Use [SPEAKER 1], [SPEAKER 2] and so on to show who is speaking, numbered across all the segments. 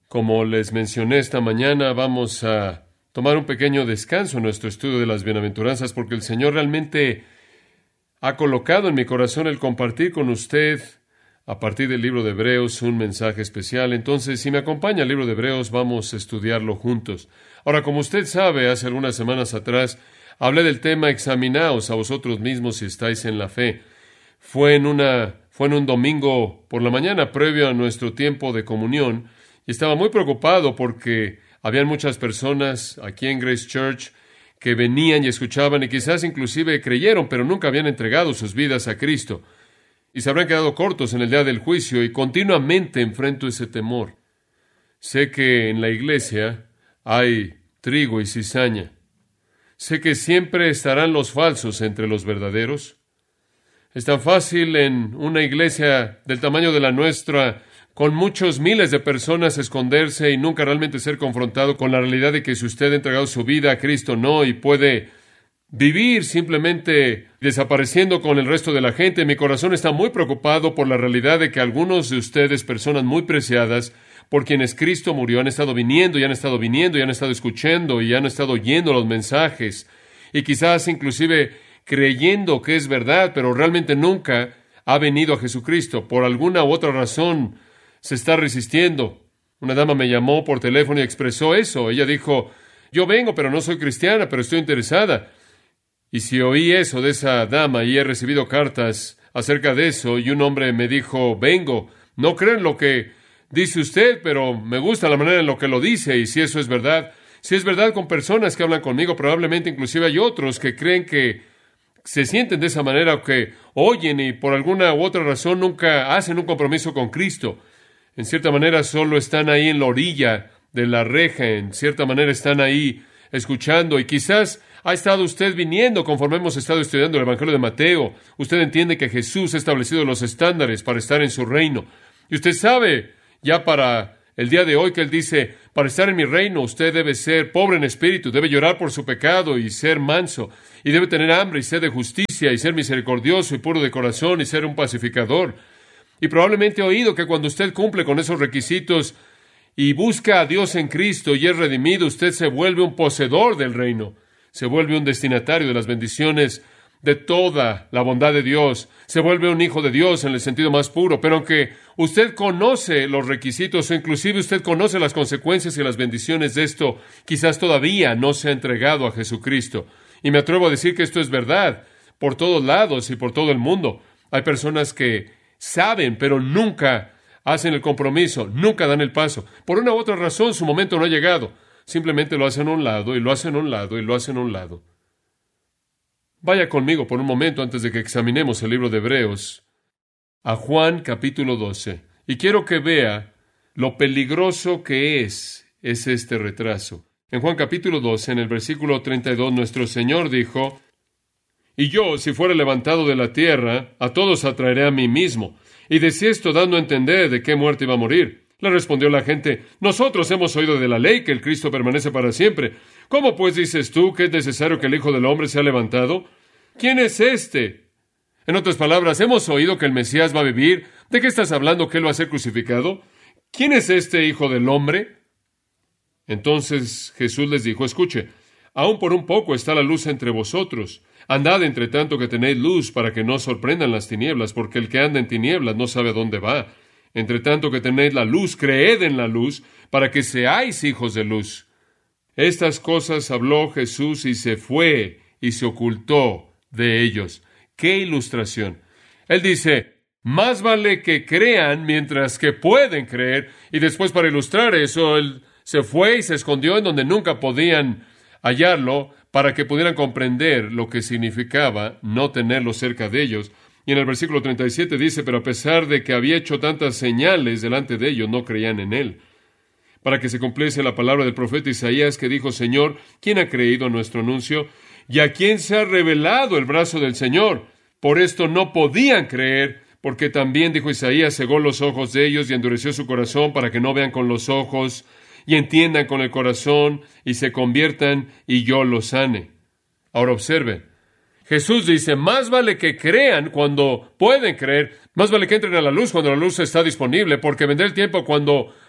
[SPEAKER 1] Como les mencioné esta mañana, vamos a tomar un pequeño descanso en nuestro estudio de las bienaventuranzas, porque el Señor realmente ha colocado en mi corazón el compartir con usted, a partir del libro de Hebreos, un mensaje especial. Entonces, si me acompaña al libro de Hebreos, vamos a estudiarlo juntos. Ahora, como usted sabe, hace algunas semanas atrás, hablé del tema examinaos a vosotros mismos si estáis en la fe. Fue en un domingo por la mañana, previo a nuestro tiempo de comunión, y estaba muy preocupado porque habían muchas personas aquí en Grace Church que venían y escuchaban y quizás inclusive creyeron, pero nunca habían entregado sus vidas a Cristo. Y se habrán quedado cortos en el día del juicio, y continuamente enfrento ese temor. Sé que en la iglesia hay trigo y cizaña. Sé que siempre estarán los falsos entre los verdaderos. Es tan fácil en una iglesia del tamaño de la nuestra, con muchos miles de personas, esconderse y nunca realmente ser confrontado con la realidad de que si usted ha entregado su vida a Cristo, no, y puede vivir simplemente desapareciendo con el resto de la gente. Mi corazón está muy preocupado por la realidad de que algunos de ustedes, personas muy preciadas, por quienes Cristo murió, han estado viniendo y han estado viniendo y han estado escuchando y han estado oyendo los mensajes y quizás inclusive creyendo que es verdad, pero realmente nunca ha venido a Jesucristo. Por alguna u otra razón se está resistiendo. Una dama me llamó por teléfono y expresó eso. Ella dijo, yo vengo, pero no soy cristiana, pero estoy interesada. Y si oí eso de esa dama y he recibido cartas acerca de eso, y un hombre me dijo, vengo, no creo en lo que dice usted, pero me gusta la manera en lo que lo dice, y si eso es verdad, si es verdad con personas que hablan conmigo, probablemente inclusive hay otros que creen que se sienten de esa manera, o que oyen y por alguna u otra razón nunca hacen un compromiso con Cristo. En cierta manera solo están ahí en la orilla de la reja, en cierta manera están ahí escuchando, y quizás ha estado usted viniendo conforme hemos estado estudiando el Evangelio de Mateo. Usted entiende que Jesús ha establecido los estándares para estar en su reino. Y usted sabe ya para el día de hoy que Él dice, para estar en mi reino usted debe ser pobre en espíritu, debe llorar por su pecado y ser manso, y debe tener hambre y sed de justicia, y ser misericordioso y puro de corazón, y ser un pacificador. Y probablemente ha oído que cuando usted cumple con esos requisitos y busca a Dios en Cristo y es redimido, usted se vuelve un poseedor del reino. Se vuelve un destinatario de las bendiciones de toda la bondad de Dios. Se vuelve un hijo de Dios en el sentido más puro. Pero aunque usted conoce los requisitos o inclusive usted conoce las consecuencias y las bendiciones de esto, quizás todavía no se ha entregado a Jesucristo. Y me atrevo a decir que esto es verdad por todos lados y por todo el mundo. Hay personas que saben, pero nunca hacen el compromiso, nunca dan el paso. Por una u otra razón, su momento no ha llegado. Simplemente lo hacen a un lado, y lo hacen a un lado, y lo hacen a un lado. Vaya conmigo por un momento antes de que examinemos el libro de Hebreos a Juan capítulo 12. Y quiero que vea lo peligroso que es este retraso. En Juan capítulo 12, en el versículo 32, nuestro Señor dijo, y yo, si fuera levantado de la tierra, a todos atraeré a mí mismo. Y decía esto dando a entender de qué muerte iba a morir. Le respondió la gente, nosotros hemos oído de la ley que el Cristo permanece para siempre. ¿Cómo pues dices tú que es necesario que el Hijo del Hombre sea levantado? ¿Quién es este? En otras palabras, hemos oído que el Mesías va a vivir. ¿De qué estás hablando que Él va a ser crucificado? ¿Quién es este Hijo del Hombre? Entonces Jesús les dijo, escuche, aún por un poco está la luz entre vosotros. Andad entre tanto que tenéis luz para que no os sorprendan las tinieblas, porque el que anda en tinieblas no sabe a dónde va. Entre tanto que tenéis la luz, creed en la luz, para que seáis hijos de luz. Estas cosas habló Jesús y se fue y se ocultó de ellos. ¡Qué ilustración! Él dice, más vale que crean mientras que pueden creer. Y después, para ilustrar eso, Él se fue y se escondió en donde nunca podían hallarlo, para que pudieran comprender lo que significaba no tenerlo cerca de ellos. Y en el versículo 37 dice, pero a pesar de que había hecho tantas señales delante de ellos, no creían en Él. Para que se cumpliese la palabra del profeta Isaías, que dijo, Señor, ¿quién ha creído a nuestro anuncio? ¿Y a quién se ha revelado el brazo del Señor? Por esto no podían creer, porque también, dijo Isaías, cegó los ojos de ellos y endureció su corazón para que no vean con los ojos y entiendan con el corazón y se conviertan y yo los sane. Ahora observen. Jesús dice, más vale que crean cuando pueden creer, más vale que entren a la luz cuando la luz está disponible, porque vendrá el tiempo cuando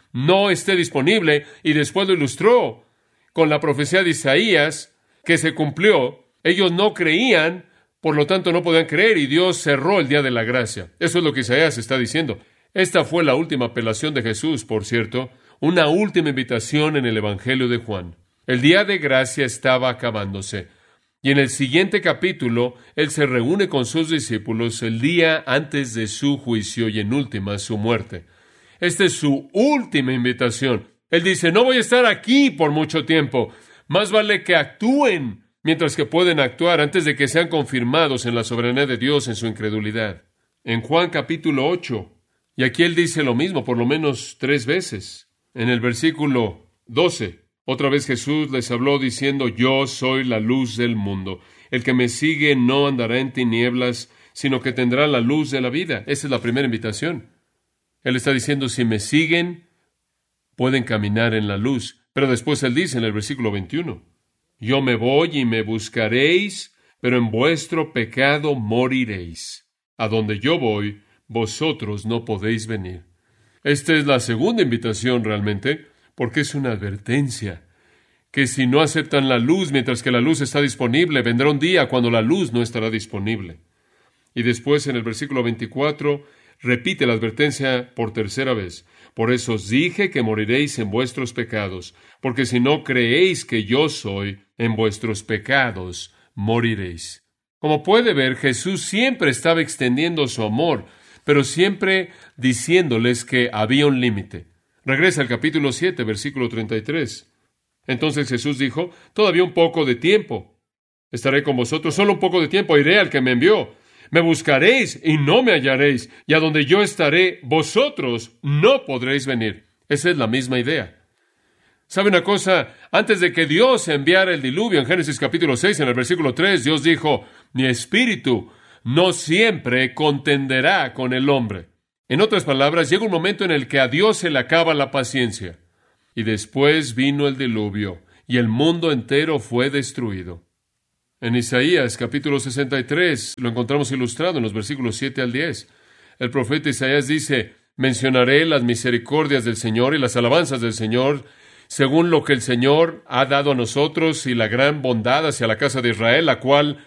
[SPEAKER 1] no esté disponible, y después lo ilustró con la profecía de Isaías que se cumplió. Ellos no creían, por lo tanto no podían creer, y Dios cerró el día de la gracia. Eso es lo que Isaías está diciendo. Esta fue la última apelación de Jesús, por cierto, una última invitación en el Evangelio de Juan. El día de gracia estaba acabándose. Y en el siguiente capítulo, Él se reúne con sus discípulos el día antes de su juicio y en última su muerte. Esta es su última invitación. Él dice, no voy a estar aquí por mucho tiempo. Más vale que actúen mientras que pueden actuar antes de que sean confirmados en la soberanía de Dios en su incredulidad. En Juan capítulo 8, y aquí Él dice lo mismo por lo menos 3 veces. En el versículo 12, otra vez Jesús les habló diciendo, yo soy la luz del mundo. El que me sigue no andará en tinieblas, sino que tendrá la luz de la vida. Esa es la primera invitación. Él está diciendo, si me siguen, pueden caminar en la luz. Pero después Él dice en el versículo 21, yo me voy y me buscaréis, pero en vuestro pecado moriréis. A donde yo voy, vosotros no podéis venir. Esta es la segunda invitación realmente, porque es una advertencia, que si no aceptan la luz mientras que la luz está disponible, vendrá un día cuando la luz no estará disponible. Y después en el versículo 24, repite la advertencia por tercera vez. Por eso os dije que moriréis en vuestros pecados, porque si no creéis que yo soy, en vuestros pecados moriréis. Como puede ver, Jesús siempre estaba extendiendo su amor, pero siempre diciéndoles que había un límite. Regresa al capítulo 7, versículo 33. Entonces Jesús dijo, todavía un poco de tiempo. Estaré con vosotros solo un poco de tiempo, iré al que me envió. Me buscaréis y no me hallaréis, y a donde yo estaré, vosotros no podréis venir. Esa es la misma idea. ¿Sabe una cosa? Antes de que Dios enviara el diluvio, en Génesis capítulo 6, en el versículo 3, Dios dijo, mi espíritu no siempre contenderá con el hombre. En otras palabras, llega un momento en el que a Dios se le acaba la paciencia. Y después vino el diluvio, y el mundo entero fue destruido. En Isaías capítulo 63 lo encontramos ilustrado en los versículos 7 al 10. El profeta Isaías dice, mencionaré las misericordias del Señor y las alabanzas del Señor, según lo que el Señor ha dado a nosotros y la gran bondad hacia la casa de Israel, la cual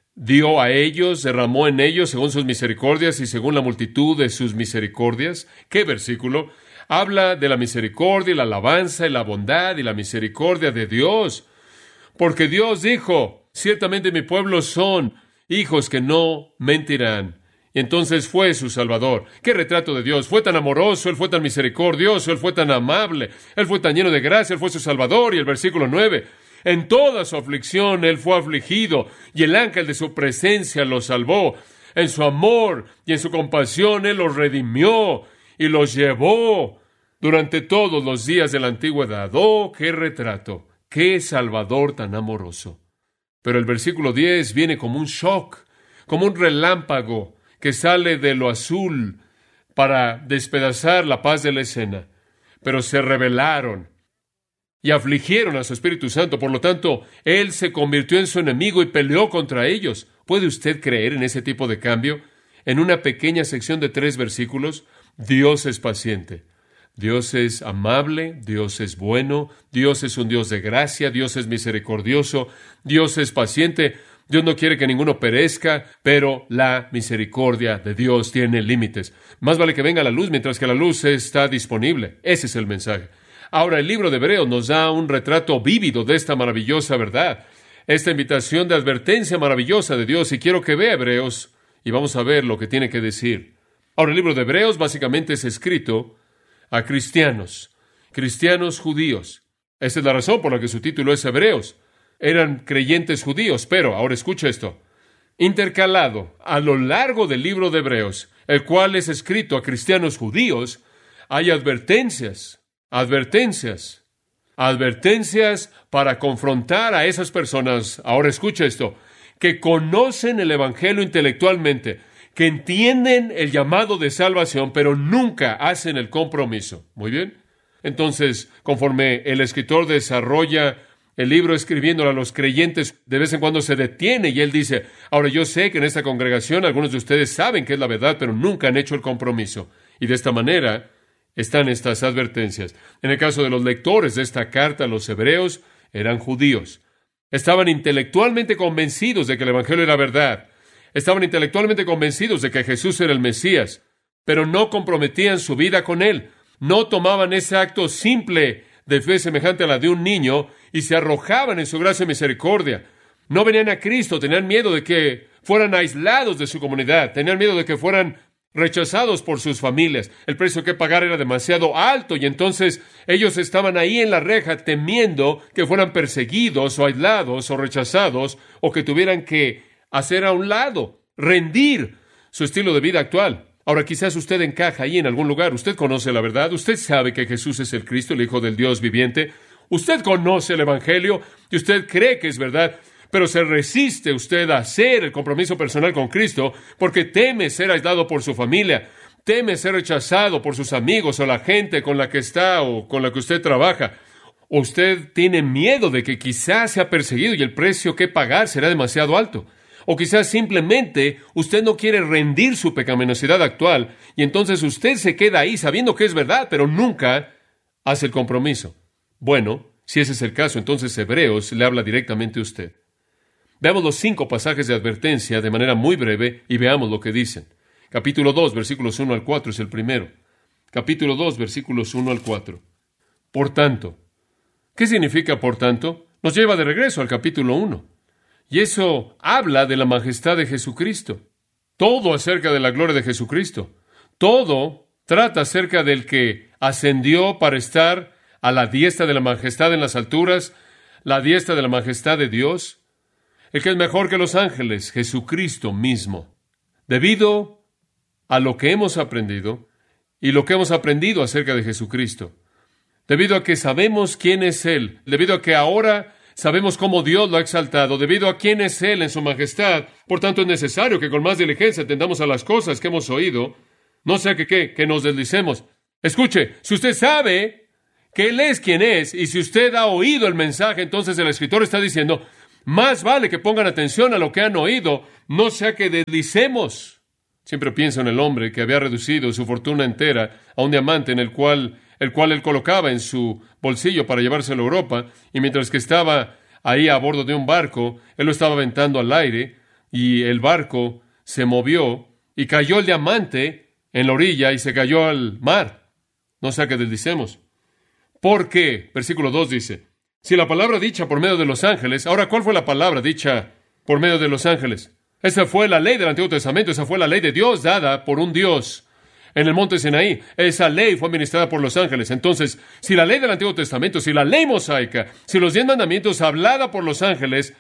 [SPEAKER 1] dio a ellos, derramó en ellos según sus misericordias y según la multitud de sus misericordias. ¿Qué versículo? Habla de la misericordia y la alabanza y la bondad y la misericordia de Dios. Porque Dios dijo, ciertamente mi pueblo son hijos que no mentirán. Y entonces fue su Salvador. ¡Qué retrato de Dios! Fue tan amoroso, Él fue tan misericordioso, Él fue tan amable, Él fue tan lleno de gracia, Él fue su Salvador. Y el versículo 9, en toda su aflicción Él fue afligido, y el ángel de su presencia lo salvó. En su amor y en su compasión Él los redimió y los llevó durante todos los días de la antigüedad. ¡Oh, qué retrato! ¡Qué Salvador tan amoroso! Pero el versículo 10 viene como un shock, como un relámpago que sale de lo azul para despedazar la paz de la escena. Pero se rebelaron y afligieron a su Espíritu Santo. Por lo tanto, Él se convirtió en su enemigo y peleó contra ellos. ¿Puede usted creer en ese tipo de cambio? En una pequeña sección de 3 versículos, Dios es paciente. Dios es amable, Dios es bueno, Dios es un Dios de gracia, Dios es misericordioso, Dios es paciente. Dios no quiere que ninguno perezca, pero la misericordia de Dios tiene límites. Más vale que venga la luz mientras que la luz está disponible. Ese es el mensaje. Ahora, el libro de Hebreos nos da un retrato vívido de esta maravillosa verdad, esta invitación de advertencia maravillosa de Dios. Y quiero que vea Hebreos y vamos a ver lo que tiene que decir. Ahora, el libro de Hebreos básicamente es escrito a cristianos judíos. Esa es la razón por la que su título es Hebreos. Eran creyentes judíos, pero, ahora escucha esto, intercalado a lo largo del libro de Hebreos, el cual es escrito a cristianos judíos, hay advertencias para confrontar a esas personas, ahora escucha esto, que conocen el Evangelio intelectualmente, que entienden el llamado de salvación, pero nunca hacen el compromiso. Muy bien. Entonces, conforme el escritor desarrolla el libro escribiéndolo a los creyentes, de vez en cuando se detiene y él dice, ahora yo sé que en esta congregación algunos de ustedes saben que es la verdad, pero nunca han hecho el compromiso. Y de esta manera, están estas advertencias. En el caso de los lectores de esta carta, los hebreos eran judíos. Estaban intelectualmente convencidos de que el Evangelio era verdad. Estaban intelectualmente convencidos de que Jesús era el Mesías, pero no comprometían su vida con Él. No tomaban ese acto simple de fe semejante a la de un niño y se arrojaban en su gracia y misericordia. No venían a Cristo, tenían miedo de que fueran aislados de su comunidad, tenían miedo de que fueran rechazados por sus familias. El precio que pagar era demasiado alto y entonces ellos estaban ahí en la reja temiendo que fueran perseguidos o aislados o rechazados o que tuvieran que hacer a un lado, rendir su estilo de vida actual. Ahora, quizás usted encaja ahí en algún lugar. Usted conoce la verdad. Usted sabe que Jesús es el Cristo, el Hijo del Dios viviente. Usted conoce el Evangelio y usted cree que es verdad, pero se resiste usted a hacer el compromiso personal con Cristo porque teme ser aislado por su familia, teme ser rechazado por sus amigos o la gente con la que está o con la que usted trabaja. O usted tiene miedo de que quizás sea perseguido y el precio que pagar será demasiado alto. O quizás simplemente usted no quiere rendir su pecaminosidad actual y entonces usted se queda ahí sabiendo que es verdad, pero nunca hace el compromiso. Bueno, si ese es el caso, entonces Hebreos le habla directamente a usted. Veamos los 5 pasajes de advertencia de manera muy breve y veamos lo que dicen. Capítulo 2, versículos 1 al 4 es el primero. Capítulo 2, versículos 1 al 4. Por tanto, ¿qué significa por tanto? Nos lleva de regreso al capítulo 1. Y eso habla de la majestad de Jesucristo. Todo acerca de la gloria de Jesucristo. Todo trata acerca del que ascendió para estar a la diestra de la majestad en las alturas, la diestra de la majestad de Dios, el que es mejor que los ángeles, Jesucristo mismo. Debido a lo que hemos aprendido y lo que hemos aprendido acerca de Jesucristo, debido a que sabemos quién es Él, debido a que ahora sabemos cómo Dios lo ha exaltado, debido a quién es Él en su majestad, por tanto es necesario que con más diligencia atendamos a las cosas que hemos oído, no sea que nos deslicemos. Escuche, si usted sabe que Él es quien es, y si usted ha oído el mensaje, entonces el escritor está diciendo, más vale que pongan atención a lo que han oído, no sea que deslicemos. Siempre pienso en el hombre que había reducido su fortuna entera a un diamante en el cual él colocaba en su bolsillo para llevárselo a Europa, y mientras que estaba ahí a bordo de un barco, él lo estaba aventando al aire, y el barco se movió, y cayó el diamante en la orilla, y se cayó al mar. No sea que deslicemos. ¿Por qué? Versículo 2 dice, si la palabra dicha por medio de los ángeles, ahora, ¿cuál fue la palabra dicha por medio de los ángeles? Esa fue la ley del Antiguo Testamento, esa fue la ley de Dios dada por un Dios en el monte Sinaí. Esa ley fue administrada por los ángeles. Entonces, si la ley del Antiguo Testamento, si la ley mosaica, si los 10 mandamientos hablada por los ángeles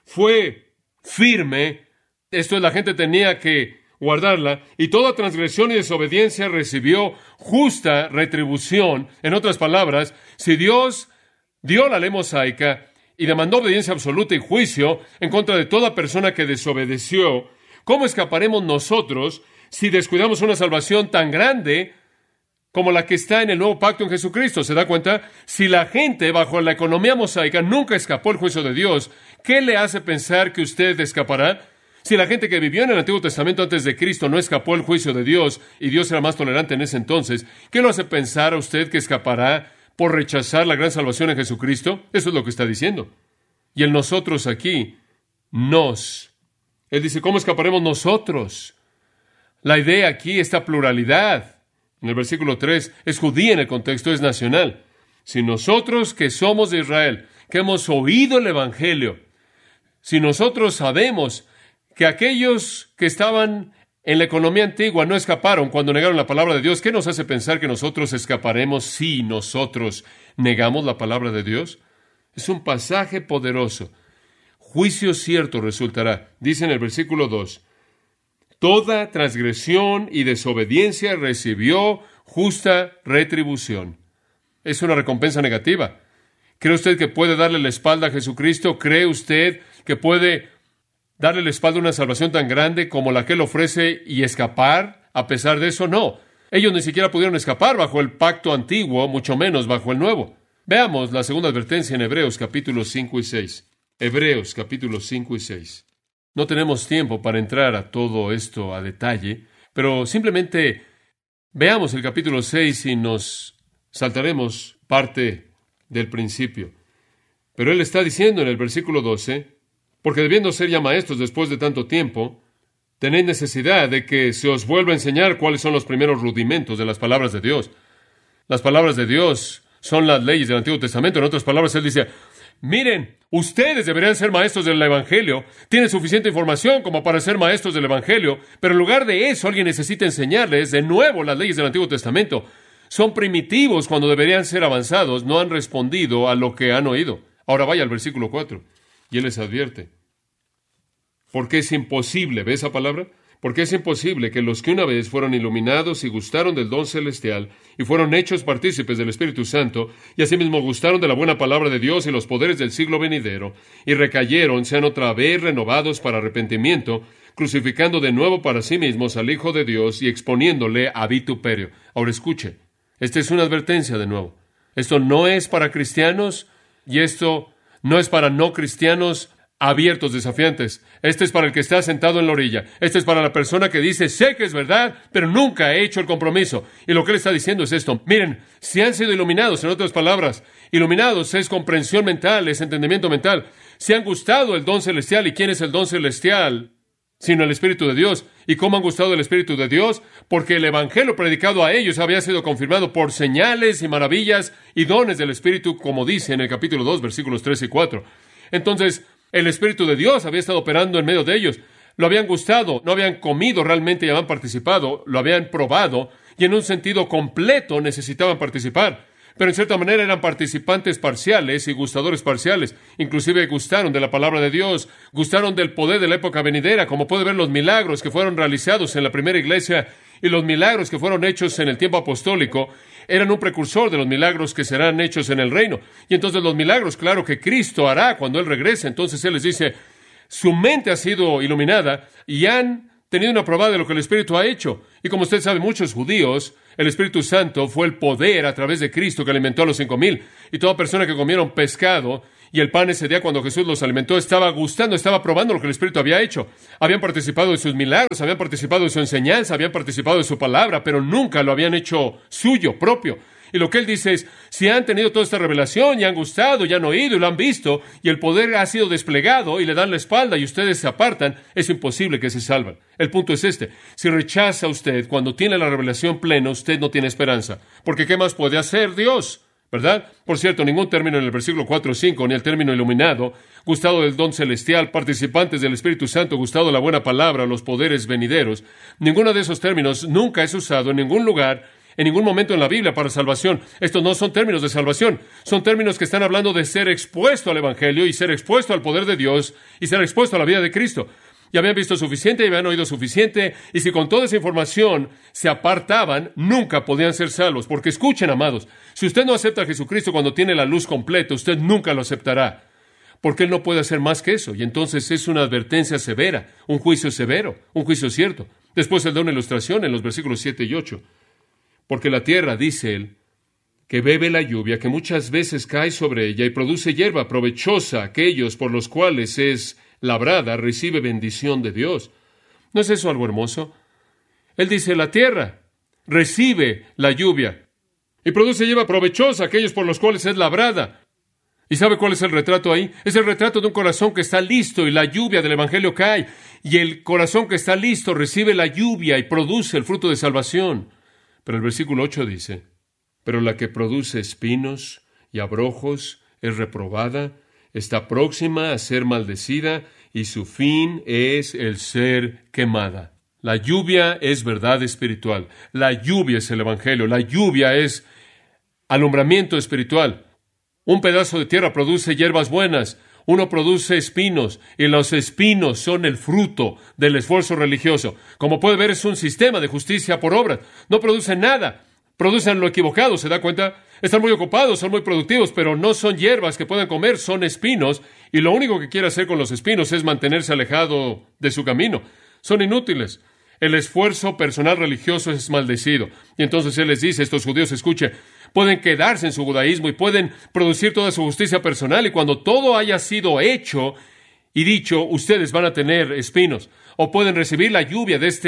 [SPEAKER 1] fue firme, esto es, la gente tenía que guardarla, y toda transgresión y desobediencia recibió justa retribución. En otras palabras, si Dios dio la ley mosaica y demandó obediencia absoluta y juicio en contra de toda persona que desobedeció, ¿cómo escaparemos nosotros si descuidamos una salvación tan grande como la que está en el nuevo pacto en Jesucristo? ¿Se da cuenta? Si la gente bajo la economía mosaica nunca escapó el juicio de Dios, ¿qué le hace pensar que usted escapará? Si la gente que vivió en el Antiguo Testamento antes de Cristo no escapó el juicio de Dios y Dios era más tolerante en ese entonces, ¿qué lo hace pensar a usted que escapará por rechazar la gran salvación en Jesucristo? Eso es lo que está diciendo. Y el nosotros aquí, Él dice, ¿cómo escaparemos nosotros? La idea aquí, esta pluralidad, en el versículo 3, es judía en el contexto, es nacional. Si nosotros que somos de Israel, que hemos oído el Evangelio, si nosotros sabemos que aquellos que estaban en la economía antigua no escaparon cuando negaron la palabra de Dios, ¿qué nos hace pensar que nosotros escaparemos si nosotros negamos la palabra de Dios? Es un pasaje poderoso. Juicio cierto resultará. Dice en el versículo 2, toda transgresión y desobediencia recibió justa retribución. Es una recompensa negativa. ¿Cree usted que puede darle la espalda a Jesucristo? ¿Cree usted que puede darle la espalda a una salvación tan grande como la que Él ofrece y escapar a pesar de eso? No. Ellos ni siquiera pudieron escapar bajo el pacto antiguo, mucho menos bajo el nuevo. Veamos la segunda advertencia en Hebreos capítulos 5 y 6. Hebreos capítulos 5 y 6. No tenemos tiempo para entrar a todo esto a detalle, pero simplemente Veamos el capítulo 6 y nos saltaremos parte del principio. Pero él está diciendo en el versículo 12, porque debiendo ser ya maestros después de tanto tiempo, tenéis necesidad de que se os vuelva a enseñar cuáles son los primeros rudimentos de las palabras de Dios. Las palabras de Dios son las leyes del Antiguo Testamento. En otras palabras, él dice, miren, ustedes deberían ser maestros del Evangelio. Tienen suficiente información como para ser maestros del Evangelio, pero en lugar de eso, alguien necesita enseñarles de nuevo las leyes del Antiguo Testamento. Son primitivos cuando deberían ser avanzados. No han respondido a lo que han oído. Ahora vaya al versículo 4, y él les advierte. Porque es imposible, ¿ve esa palabra? Porque es imposible que los que una vez fueron iluminados y gustaron del don celestial y fueron hechos partícipes del Espíritu Santo y asimismo gustaron de la buena palabra de Dios y los poderes del siglo venidero y recayeron, sean otra vez renovados para arrepentimiento, crucificando de nuevo para sí mismos al Hijo de Dios y exponiéndole a vituperio. Ahora escuche, esta es una advertencia de nuevo. Esto no es para cristianos y esto no es para no cristianos abiertos, desafiantes. Este es para el que está sentado en la orilla. Este es para la persona que dice, sé que es verdad, pero nunca he hecho el compromiso. Y lo que él está diciendo es esto. Miren, si han sido iluminados, en otras palabras, iluminados es comprensión mental, es entendimiento mental. Si han gustado el don celestial, ¿y quién es el don celestial? Sino el Espíritu de Dios. ¿Y cómo han gustado el Espíritu de Dios? Porque el Evangelio predicado a ellos había sido confirmado por señales y maravillas y dones del Espíritu, como dice en el capítulo 2, versículos 3 y 4. Entonces, el Espíritu de Dios había estado operando en medio de ellos. Lo habían gustado, no habían comido realmente y habían participado, lo habían probado y en un sentido completo necesitaban participar. Pero en cierta manera eran participantes parciales y gustadores parciales. Inclusive gustaron de la palabra de Dios, gustaron del poder de la época venidera, como puede ver los milagros que fueron realizados en la primera iglesia y los milagros que fueron hechos en el tiempo apostólico eran un precursor de los milagros que serán hechos en el reino. Y entonces los milagros, claro, que Cristo hará cuando Él regrese. Entonces Él les dice, su mente ha sido iluminada y han tenido una probada de lo que el Espíritu ha hecho. Y como usted sabe, muchos judíos, el Espíritu Santo fue el poder a través de Cristo que alimentó a los 5,000. Y toda persona que comieron pescado y el pan ese día cuando Jesús los alimentó estaba gustando, estaba probando lo que el Espíritu había hecho. Habían participado de sus milagros, habían participado de su enseñanza, habían participado de su palabra, pero nunca lo habían hecho suyo, propio. Y lo que él dice es, si han tenido toda esta revelación y han gustado y han oído y lo han visto y el poder ha sido desplegado y le dan la espalda y ustedes se apartan, es imposible que se salvan. El punto es este, si rechaza usted cuando tiene la revelación plena, usted no tiene esperanza. Porque ¿qué más puede hacer Dios? ¿Verdad? Por cierto, ningún término en el versículo 4 o 5, ni el término iluminado, gustado del don celestial, participantes del Espíritu Santo, gustado de la buena palabra, los poderes venideros, ninguno de esos términos nunca es usado en ningún lugar, en ningún momento en la Biblia para salvación. Estos no son términos de salvación, son términos que están hablando de ser expuesto al Evangelio y ser expuesto al poder de Dios y ser expuesto a la vida de Cristo. Ya habían visto suficiente y habían oído suficiente, y si con toda esa información se apartaban, nunca podían ser salvos. Porque escuchen, amados, si usted no acepta a Jesucristo cuando tiene la luz completa, usted nunca lo aceptará. Porque Él no puede hacer más que eso. Y entonces es una advertencia severa, un juicio severo, un juicio cierto. Después Él da una ilustración en los versículos 7 y 8. Porque la tierra, dice Él, que bebe la lluvia, que muchas veces cae sobre ella y produce hierba provechosa a aquellos por los cuales es labrada, recibe bendición de Dios. ¿No es eso algo hermoso? Él dice, la tierra recibe la lluvia y produce hierba provechosa a aquellos por los cuales es labrada. ¿Y sabe cuál es el retrato ahí? Es el retrato de un corazón que está listo y la lluvia del Evangelio cae. Y el corazón que está listo recibe la lluvia y produce el fruto de salvación. Pero el versículo 8 dice, pero la que produce espinos y abrojos es reprobada, está próxima a ser maldecida y su fin es el ser quemada. La lluvia es verdad espiritual. La lluvia es el Evangelio. La lluvia es alumbramiento espiritual. Un pedazo de tierra produce hierbas buenas. Uno produce espinos y los espinos son el fruto del esfuerzo religioso. Como puede ver, es un sistema de justicia por obras. No producen nada. Producen lo equivocado, ¿se da cuenta? Están muy ocupados, son muy productivos, pero no son hierbas que puedan comer, son espinos, y lo único que quiere hacer con los espinos es mantenerse alejado de su camino. Son inútiles. El esfuerzo personal religioso es maldecido. Y entonces Él les dice, estos judíos, escuchen, pueden quedarse en su judaísmo y pueden producir toda su justicia personal, y cuando todo haya sido hecho y dicho, ustedes van a tener espinos, o pueden recibir la lluvia de este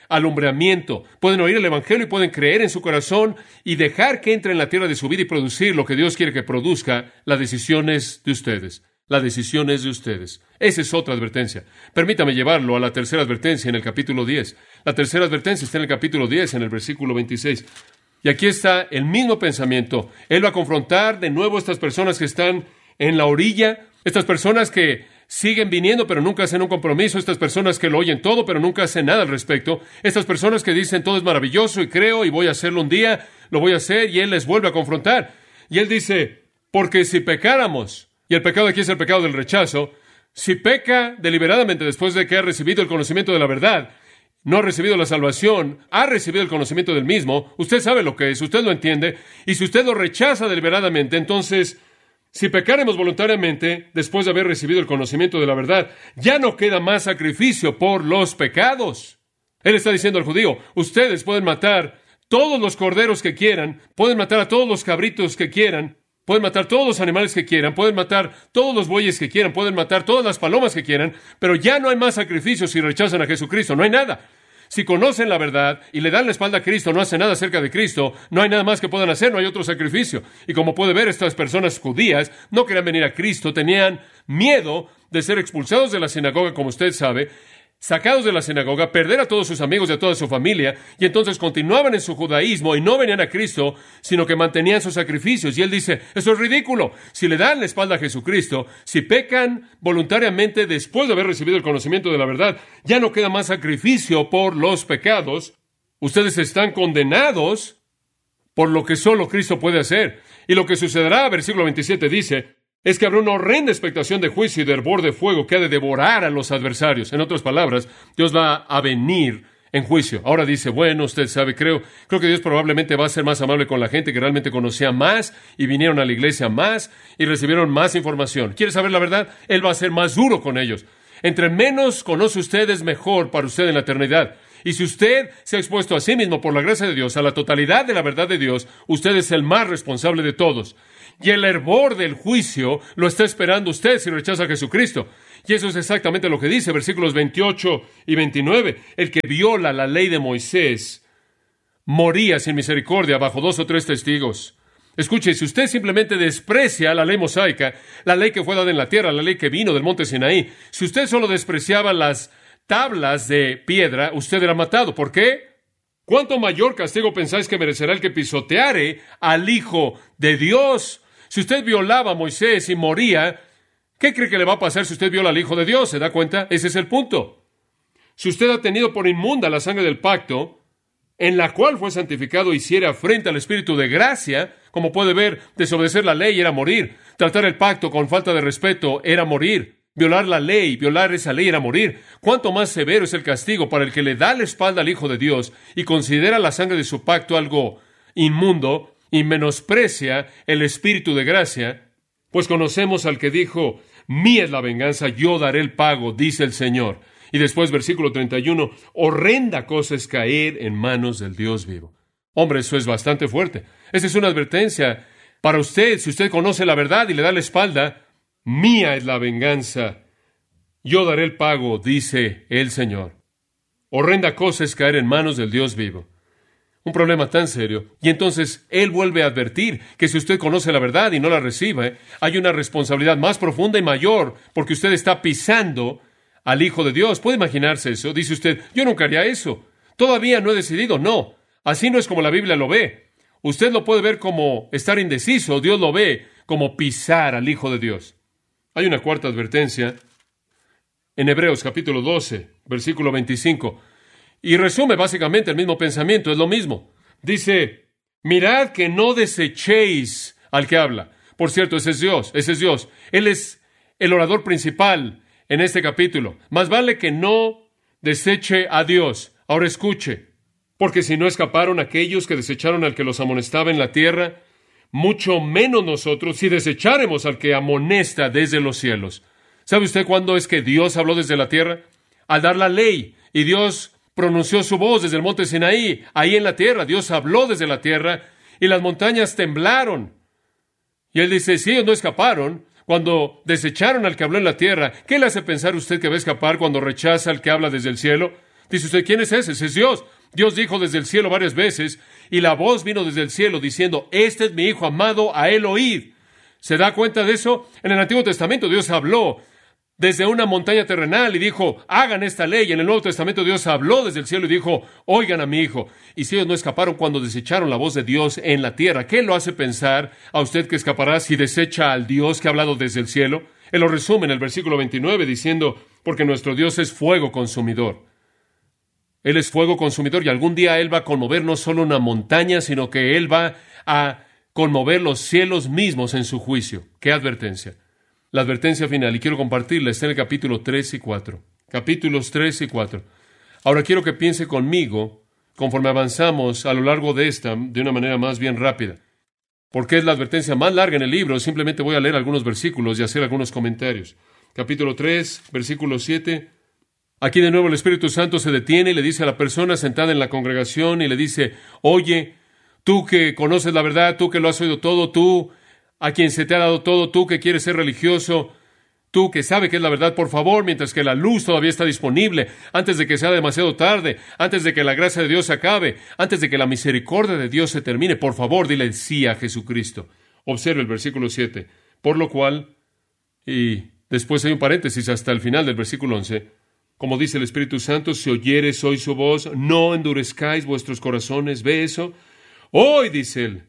[SPEAKER 1] alumbramiento. Pueden oír el Evangelio y pueden creer en su corazón y dejar que entre en la tierra de su vida y producir lo que Dios quiere que produzca. La decisión es de ustedes. La decisión es de ustedes. Esa es otra advertencia. Permítame llevarlo a la tercera advertencia en el capítulo 10. La tercera advertencia está en el capítulo 10, en el versículo 26. Y aquí está el mismo pensamiento. Él va a confrontar de nuevo a estas personas que están en la orilla, estas personas que siguen viniendo pero nunca hacen un compromiso, estas personas que lo oyen todo pero nunca hacen nada al respecto, estas personas que dicen todo es maravilloso y creo y voy a hacerlo un día, lo voy a hacer, y Él les vuelve a confrontar. Y Él dice, porque si pecáramos, y el pecado aquí es el pecado del rechazo, si peca deliberadamente después de que ha recibido el conocimiento de la verdad, no ha recibido la salvación, ha recibido el conocimiento del mismo, usted sabe lo que es, usted lo entiende, y si usted lo rechaza deliberadamente, entonces, si pecáremos voluntariamente después de haber recibido el conocimiento de la verdad, ya no queda más sacrificio por los pecados. Él está diciendo al judío, ustedes pueden matar todos los corderos que quieran, pueden matar a todos los cabritos que quieran, pueden matar todos los animales que quieran, pueden matar todos los bueyes que quieran, pueden matar todas las palomas que quieran, pero ya no hay más sacrificios si rechazan a Jesucristo, no hay nada. Si conocen la verdad y le dan la espalda a Cristo, no hacen nada acerca de Cristo, no hay nada más que puedan hacer, no hay otro sacrificio. Y como puede ver, estas personas judías no querían venir a Cristo, tenían miedo de ser expulsados de la sinagoga, como usted sabe, sacados de la sinagoga, perder a todos sus amigos y a toda su familia, y entonces continuaban en su judaísmo y no venían a Cristo, sino que mantenían sus sacrificios. Y Él dice, eso es ridículo. Si le dan la espalda a Jesucristo, si pecan voluntariamente después de haber recibido el conocimiento de la verdad, ya no queda más sacrificio por los pecados. Ustedes están condenados por lo que solo Cristo puede hacer. Y lo que sucederá, versículo 27 dice, es que habrá una horrenda expectación de juicio y de hervor de fuego que ha de devorar a los adversarios. En otras palabras, Dios va a venir en juicio. Ahora dice, bueno, usted sabe, creo que Dios probablemente va a ser más amable con la gente que realmente conocía más y vinieron a la iglesia más y recibieron más información. ¿Quiere saber la verdad? Él va a ser más duro con ellos. Entre menos conoce usted, es mejor para usted en la eternidad. Y si usted se ha expuesto a sí mismo por la gracia de Dios, a la totalidad de la verdad de Dios, usted es el más responsable de todos. Y el hervor del juicio lo está esperando usted si rechaza a Jesucristo. Y eso es exactamente lo que dice versículos 28 y 29. El que viola la ley de Moisés moría sin misericordia bajo 2 o 3 testigos. Escuche, si usted simplemente desprecia la ley mosaica, la ley que fue dada en la tierra, la ley que vino del monte Sinaí, si usted solo despreciaba las tablas de piedra, usted era matado. ¿Por qué? ¿Cuánto mayor castigo pensáis que merecerá el que pisoteare al Hijo de Dios? Si usted violaba a Moisés y moría, ¿qué cree que le va a pasar si usted viola al Hijo de Dios? ¿Se da cuenta? Ese es el punto. Si usted ha tenido por inmunda la sangre del pacto, en la cual fue santificado, hiciera frente al Espíritu de gracia, como puede ver, desobedecer la ley era morir. Tratar el pacto con falta de respeto era morir. Violar la ley, violar esa ley era morir. ¿Cuánto más severo es el castigo para el que le da la espalda al Hijo de Dios y considera la sangre de su pacto algo inmundo y menosprecia el Espíritu de gracia? Pues conocemos al que dijo, mía es la venganza, yo daré el pago, dice el Señor. Y después, versículo 31, horrenda cosa es caer en manos del Dios vivo. Hombre, eso es bastante fuerte. Esa es una advertencia para usted. Si usted conoce la verdad y le da la espalda, mía es la venganza, yo daré el pago, dice el Señor. Horrenda cosa es caer en manos del Dios vivo. Un problema tan serio. Y entonces Él vuelve a advertir que si usted conoce la verdad y no la recibe, hay una responsabilidad más profunda y mayor, porque usted está pisando al Hijo de Dios. ¿Puede imaginarse eso? Dice usted, yo nunca haría eso. Todavía no he decidido. No, así no es como la Biblia lo ve. Usted lo puede ver como estar indeciso. Dios lo ve como pisar al Hijo de Dios. Hay una cuarta advertencia en Hebreos capítulo 12, versículo 25. Y resume básicamente el mismo pensamiento, es lo mismo. Dice, mirad que no desechéis al que habla. Por cierto, ese es Dios. Él es el orador principal en este capítulo. Más vale que no deseche a Dios. Ahora escuche, porque si no escaparon aquellos que desecharon al que los amonestaba en la tierra, mucho menos nosotros si desecháremos al que amonesta desde los cielos. ¿Sabe usted cuándo es que Dios habló desde la tierra? Al dar la ley. Y Dios pronunció su voz desde el monte Sinaí, ahí en la tierra. Dios habló desde la tierra y las montañas temblaron. Y Él dice, si ellos no escaparon, cuando desecharon al que habló en la tierra, ¿qué le hace pensar usted que va a escapar cuando rechaza al que habla desde el cielo? Dice usted, ¿quién es ese? Ese es Dios. Dios dijo desde el cielo varias veces, y la voz vino desde el cielo diciendo, este es mi Hijo amado, a él oíd. ¿Se da cuenta de eso? En el Antiguo Testamento Dios habló desde una montaña terrenal y dijo, hagan esta ley. En el Nuevo Testamento Dios habló desde el cielo y dijo, oigan a mi Hijo. Y si ellos no escaparon cuando desecharon la voz de Dios en la tierra, ¿qué lo hace pensar a usted que escapará si desecha al Dios que ha hablado desde el cielo? Él lo resume en el versículo 29 diciendo, porque nuestro Dios es fuego consumidor. Él es fuego consumidor y algún día Él va a conmover no solo una montaña, sino que Él va a conmover los cielos mismos en su juicio. ¡Qué advertencia! La advertencia final, y quiero compartirla, está en el capítulo 3 y 4. Capítulos 3 y 4. Ahora quiero que piense conmigo, conforme avanzamos a lo largo de esta, de una manera más bien rápida. Porque es la advertencia más larga en el libro, simplemente voy a leer algunos versículos y hacer algunos comentarios. Capítulo 3, versículo 7. Aquí de nuevo el Espíritu Santo se detiene y le dice a la persona sentada en la congregación y le dice, oye, tú que conoces la verdad, tú que lo has oído todo, tú a quien se te ha dado todo, tú que quieres ser religioso, tú que sabe que es la verdad, por favor, mientras que la luz todavía está disponible, antes de que sea demasiado tarde, antes de que la gracia de Dios se acabe, antes de que la misericordia de Dios se termine, por favor, dile sí a Jesucristo. Observe el versículo 7. Por lo cual, y después hay un paréntesis hasta el final del versículo 11, como dice el Espíritu Santo, si oyeres hoy su voz, no endurezcáis vuestros corazones. ¿Ve eso? Hoy, dice él.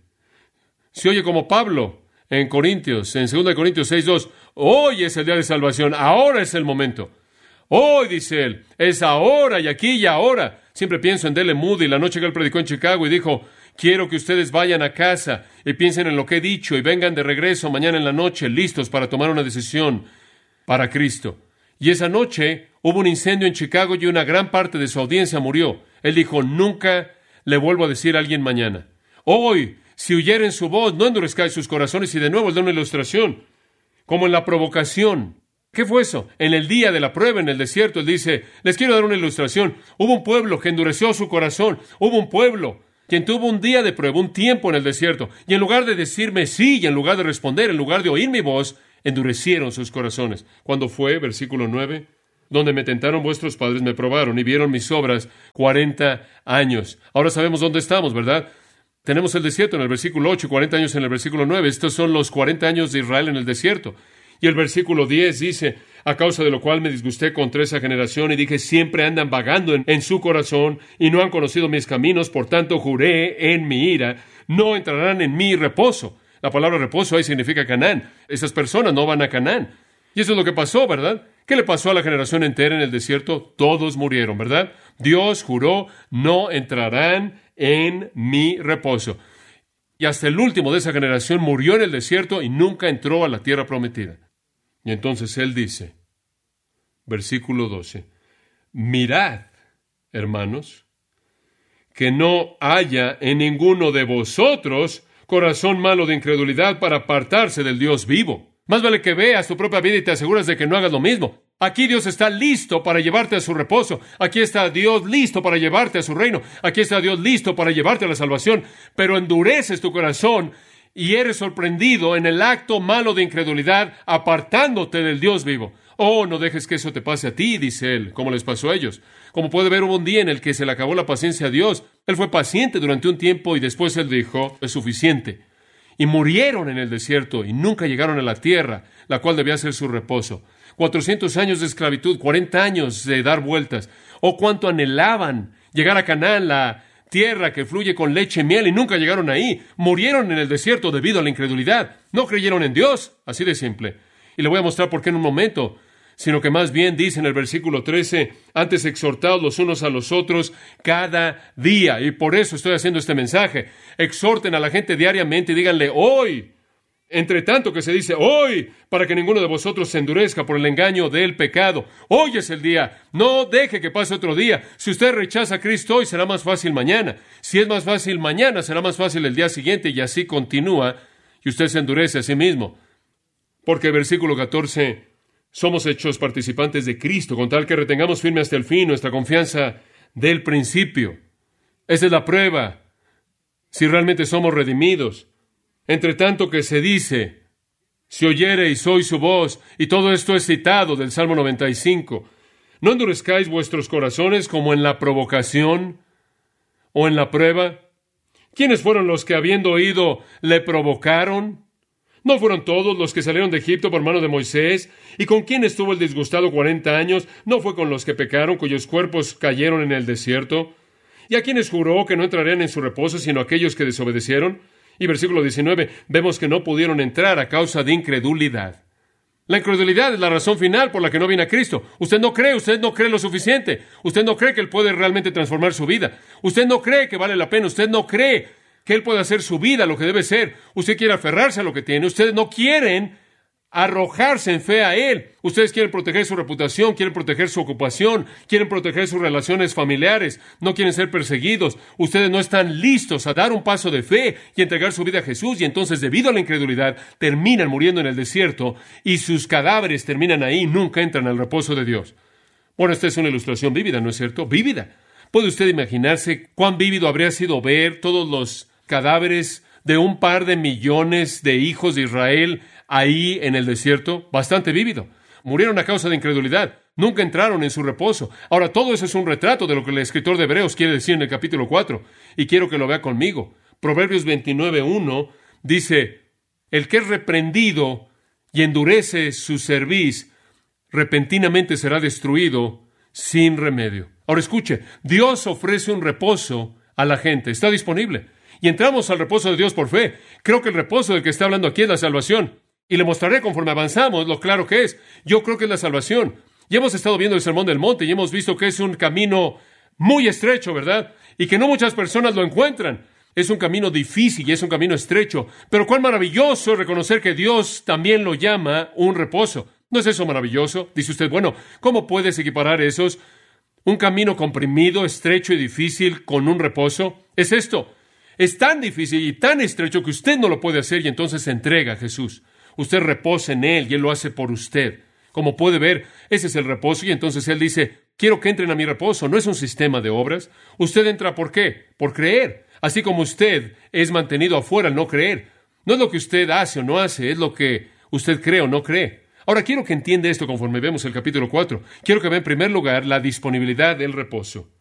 [SPEAKER 1] Si oye como Pablo en Corintios, en 2 Corintios 6:2, hoy es el día de salvación, ahora es el momento. Hoy, dice él, es ahora y aquí y ahora. Siempre pienso en D.L. Moody, la noche que él predicó en Chicago y dijo, quiero que ustedes vayan a casa y piensen en lo que he dicho y vengan de regreso mañana en la noche listos para tomar una decisión para Cristo. Y esa noche hubo un incendio en Chicago y una gran parte de su audiencia murió. Él dijo, nunca le vuelvo a decir a alguien mañana. Hoy, si oyeren su voz, no endurezcáis sus corazones. Y de nuevo, él da una ilustración, como en la provocación. ¿Qué fue eso? En el día de la prueba en el desierto, él dice, les quiero dar una ilustración. Hubo un pueblo que endureció su corazón. Hubo un pueblo quien tuvo un día de prueba, un tiempo en el desierto. Y en lugar de decirme sí, y en lugar de responder, en lugar de oír mi voz, endurecieron sus corazones. ¿Cuándo fue? Versículo 9. Donde me tentaron vuestros padres, me probaron y vieron mis obras 40 años. Ahora sabemos dónde estamos, ¿verdad? Tenemos el desierto en el versículo 8 y 40 años en el versículo 9. Estos son los 40 años de Israel en el desierto. Y el versículo 10 dice, a causa de lo cual me disgusté contra esa generación y dije, siempre andan vagando en su corazón y no han conocido mis caminos, por tanto juré en mi ira, no entrarán en mi reposo. La palabra reposo ahí significa Canaán. Esas personas no van a Canaán. Y eso es lo que pasó, ¿verdad? ¿Qué le pasó a la generación entera en el desierto? Todos murieron, ¿verdad? Dios juró, no entrarán en mi reposo. Y hasta el último de esa generación murió en el desierto y nunca entró a la tierra prometida. Y entonces él dice, versículo 12, mirad, hermanos, que no haya en ninguno de vosotros corazón malo de incredulidad para apartarse del Dios vivo. Más vale que veas tu propia vida y te aseguras de que no hagas lo mismo. Aquí Dios está listo para llevarte a su reposo. Aquí está Dios listo para llevarte a su reino. Aquí está Dios listo para llevarte a la salvación. Pero endureces tu corazón y eres sorprendido en el acto malo de incredulidad, apartándote del Dios vivo. Oh, no dejes que eso te pase a ti, dice él, como les pasó a ellos. Como puede ver, hubo un día en el que se le acabó la paciencia a Dios. Él fue paciente durante un tiempo y después él dijo, es suficiente. Y murieron en el desierto y nunca llegaron a la tierra, la cual debía ser su reposo. 400 años de esclavitud, 40 años de dar vueltas. Oh, cuánto anhelaban llegar a Canaán, la tierra que fluye con leche y miel, y nunca llegaron ahí. Murieron en el desierto debido a la incredulidad. No creyeron en Dios, así de simple. Y le voy a mostrar por qué en un momento, sino que más bien dice en el versículo 13, antes exhortaos los unos a los otros cada día. Y por eso estoy haciendo este mensaje. Exhorten a la gente diariamente y díganle hoy, entre tanto que se dice hoy, para que ninguno de vosotros se endurezca por el engaño del pecado. Hoy es el día. No deje que pase otro día. Si usted rechaza a Cristo hoy, será más fácil mañana. Si es más fácil mañana, será más fácil el día siguiente, y así continúa, y usted se endurece a sí mismo. Porque versículo 14, somos hechos participantes de Cristo, con tal que retengamos firme hasta el fin nuestra confianza del principio. Esa es la prueba, si realmente somos redimidos. Entre tanto que se dice, si oyereis hoy su voz, y todo esto es citado del Salmo 95, No endurezcáis vuestros corazones como en la provocación o en la prueba. ¿Quiénes fueron los que, habiendo oído, le provocaron? ¿No fueron todos los que salieron de Egipto por mano de Moisés? ¿Y con quién estuvo el disgustado 40 años? ¿No fue con los que pecaron, cuyos cuerpos cayeron en el desierto? ¿Y a quienes juró que no entrarían en su reposo, sino aquellos que desobedecieron? Y versículo 19, vemos que no pudieron entrar a causa de incredulidad. La incredulidad es la razón final por la que no viene a Cristo. Usted no cree lo suficiente. Usted no cree que Él puede realmente transformar su vida. Usted no cree que vale la pena. Usted no cree que Él puede hacer su vida lo que debe ser. Usted quiere aferrarse a lo que tiene. Ustedes no quieren arrojarse en fe a Él. Ustedes quieren proteger su reputación, quieren proteger su ocupación, quieren proteger sus relaciones familiares, no quieren ser perseguidos. Ustedes no están listos a dar un paso de fe y entregar su vida a Jesús, y entonces, debido a la incredulidad, terminan muriendo en el desierto y sus cadáveres terminan ahí y nunca entran al reposo de Dios. Bueno, esta es una ilustración vívida, ¿no es cierto? Vívida. ¿Puede usted imaginarse cuán vívido habría sido ver todos los cadáveres de un par de millones de hijos de Israel ahí en el desierto? Bastante vívido. Murieron a causa de incredulidad. Nunca entraron en su reposo. Ahora, todo eso es un retrato de lo que el escritor de Hebreos quiere decir en el capítulo 4. Y quiero que lo vea conmigo. Proverbios 29:1 dice, el que es reprendido y endurece su cerviz, repentinamente será destruido sin remedio. Ahora escuche, Dios ofrece un reposo a la gente. Está disponible. Y entramos al reposo de Dios por fe. Creo que el reposo del que está hablando aquí es la salvación. Y le mostraré conforme avanzamos lo claro que es. Yo creo que es la salvación. Y hemos estado viendo el Sermón del Monte y hemos visto que es un camino muy estrecho, ¿verdad? Y que no muchas personas lo encuentran. Es un camino difícil y es un camino estrecho. Pero cuán maravilloso reconocer que Dios también lo llama un reposo. ¿No es eso maravilloso? Dice usted, bueno, ¿cómo puedes equiparar esos? Un camino comprimido, estrecho y difícil con un reposo. Es esto. Es tan difícil y tan estrecho que usted no lo puede hacer y entonces se entrega a Jesús. Usted reposa en Él y Él lo hace por usted. Como puede ver, ese es el reposo y entonces Él dice, quiero que entren a mi reposo. No es un sistema de obras. Usted entra ¿por qué? Por creer. Así como usted es mantenido afuera al no creer. No es lo que usted hace o no hace, es lo que usted cree o no cree. Ahora quiero que entienda esto conforme vemos el capítulo 4. Quiero que vea en primer lugar la disponibilidad del reposo.